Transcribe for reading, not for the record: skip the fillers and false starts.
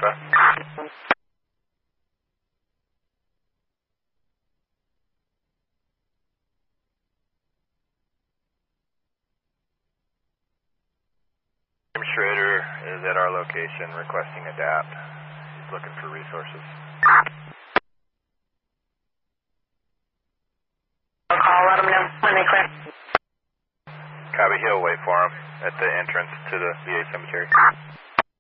Alpha. Jim Schrader is at our location requesting a DAP. He's looking for resources. I'll call, let them know when they clear. Copy, he'll wait for him at the entrance to the VA cemetery.